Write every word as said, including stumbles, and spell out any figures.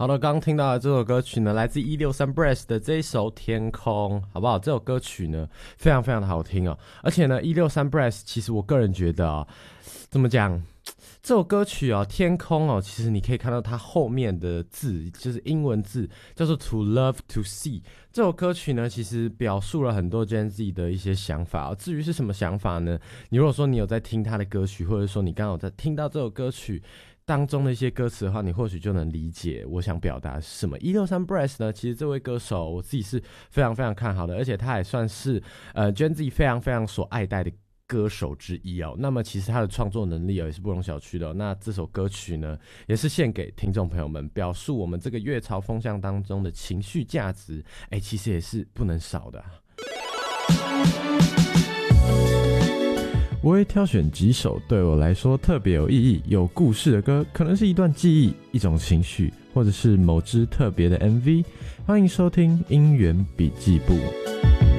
好的，刚刚听到的这首歌曲呢，来自一六三 Breath 的这一首《天空》，好不好？这首歌曲呢，非常非常的好听哦。而且呢，一六三 Breath 其实我个人觉得哦，怎么讲？这首歌曲哦，《天空》哦，其实你可以看到它后面的字，就是英文字，叫做 To Love To See。这首歌曲呢，其实表述了很多 Gen Z 的一些想法哦。至于是什么想法呢？你如果说你有在听他的歌曲，或者说你刚好在听到这首歌曲当中的一些歌词的话，你或许就能理解我想表达是什么。一六三 Breath 呢，其实这位歌手我自己是非常非常看好的，而且他也算是呃 Gen Z 非常非常所爱戴的歌手之一哦。那么其实他的创作能力哦也是不容小觑的哦。那这首歌曲呢，也是献给听众朋友们，表述我们这个乐潮风向当中的情绪价值，哎，其实也是不能少的啊。我会挑选几首对我来说特别有意义、有故事的歌，可能是一段记忆、一种情绪，或者是某支特别的 M V。欢迎收听音源笔记簿。